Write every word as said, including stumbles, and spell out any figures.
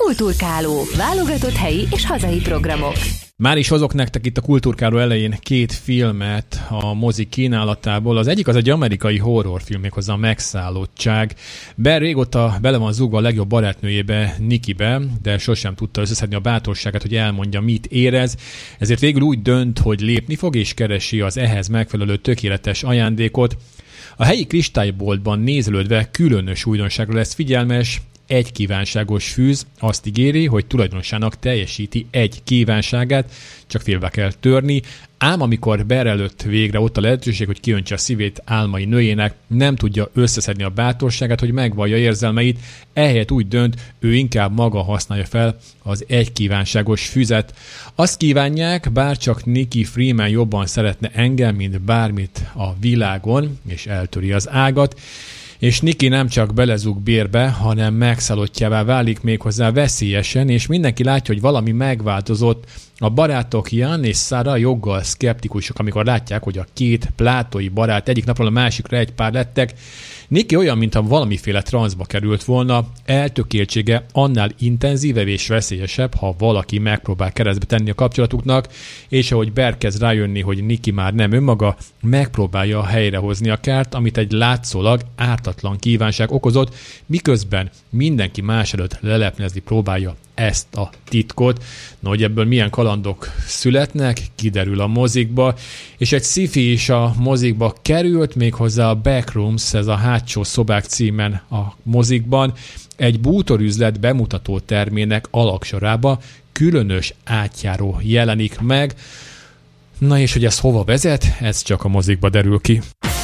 Kulturkáló, válogatott helyi és hazai programok. Már is hozok nektek itt a Kulturkáló elején két filmet a mozi kínálatából. Az egyik az egy amerikai horrorfilm, méghozzá a Megszállottság. Ben régóta bele van zúgva a legjobb barátnőjébe, Nikibe, de sosem tudta összeszedni a bátorságát, hogy elmondja, mit érez. Ezért végül úgy dönt, hogy lépni fog, és keresi az ehhez megfelelő tökéletes ajándékot. A helyi kristályboltban nézelődve különös újdonságra lesz figyelmes. Egy kívánságos fűz azt ígéri, hogy tulajdonosának teljesíti egy kívánságát, csak félbe kell törni, ám amikor Ben előtt végre ott a lehetőség, hogy kiöntse a szívét álmai nőjének, nem tudja összeszedni a bátorságát, hogy megvallja érzelmeit, ehelyett úgy dönt, ő inkább maga használja fel az egy kívánságos füzet. Azt kívánják, bárcsak Nikki Freeman jobban szeretne engem, mint bármit a világon, és eltöri az ágat, és Nikki nem csak belezúg bérbe, hanem megszállottjává válik méghozzá veszélyesen, és mindenki látja, hogy valami megváltozott. A barátok Jan és Sarah joggal szkeptikusok, amikor látják, hogy a két plátói barát egyik napról a másikra egy pár lettek. Nikki olyan, mintha valamiféle transzba került volna, eltökéltsége annál intenzívebb és veszélyesebb, ha valaki megpróbál keresztbe tenni a kapcsolatuknak, és ahogy Ben kezd rájönni, hogy Nikki már nem önmaga, megpróbálja helyrehozni a kárt, amit egy látszólag ártatlan kívánság okozott, miközben mindenki más előtt leleplezni próbálja ezt a titkot. No, hogy ebből milyen kalandok születnek, kiderül a mozikba, és egy sci-fi is a mozikba került, méghozzá a Backrooms, ez a hátsó szobák címen a mozikban, egy bútorüzlet bemutató termének alaksorába különös átjáró jelenik meg. Na és hogy ez hova vezet, ez csak a mozikba derül ki.